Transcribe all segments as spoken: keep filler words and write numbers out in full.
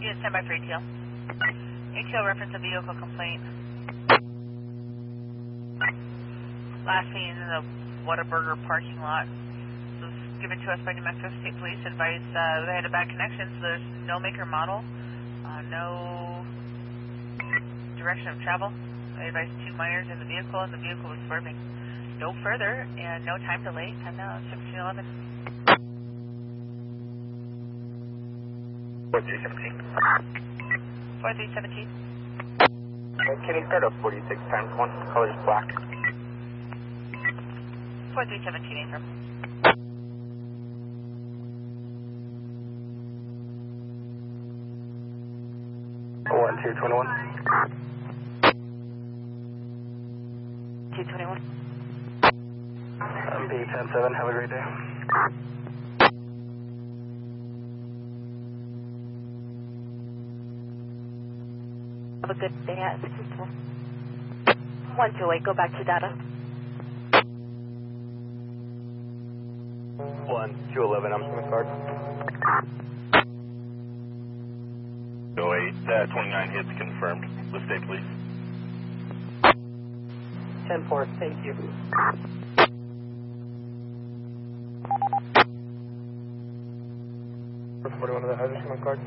Unit stand by for A T L. A T L reference a vehicle complaint. Last seen in the Whataburger parking lot. This was given to us by New Mexico State Police. Advice uh, they had a bad connection, so there's no maker model, uh, no direction of travel. They advised two minors in the vehicle, and the vehicle was swerving no further, and no time delay. Time now, sixteen eleven. four three seventeen. four three seventeen. Can you start up forty-six times one? Color is black. four three seventeen, Affirm. one two twenty-one. two twenty-one. M P ten seven, have a great day. Have a good day at one two eight, go back to data. one two eleven, I'm Smith Guard. oh eight, uh, twenty-nine hits confirmed. Let's stay, please. ten four, thank you. forty-one of the hazard, Smith Guard.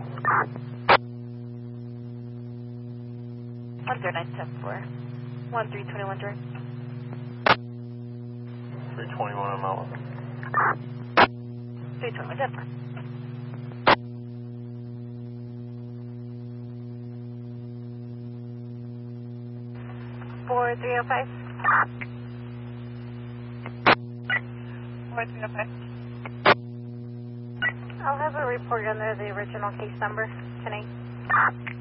one zero nine seven four. one three twenty-one direct. three twenty-one, I'm out. three twenty-one, Denver. four three oh five. four three oh five. I'll have a report under the original case number, ten eight.